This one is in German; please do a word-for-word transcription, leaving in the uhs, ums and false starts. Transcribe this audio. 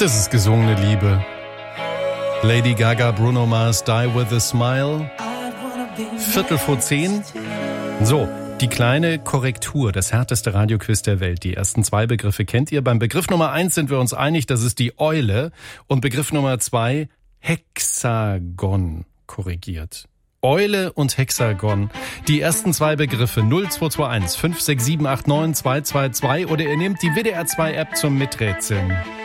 Das ist gesungene Liebe. Lady Gaga, Bruno Mars, Die With A Smile. Viertel vor zehn. So, die kleine Korrektur, das härteste Radioquiz der Welt. Die ersten zwei Begriffe kennt ihr. Beim Begriff Nummer eins sind wir uns einig, das ist die Eule. Und Begriff Nummer zwei, Hexagon, korrigiert. Eule und Hexagon. Die ersten zwei Begriffe null zwei zwei eins fünf sechs sieben acht neun zwei zwei zwei oder ihr nehmt die W D R zwei App zum Miträtseln.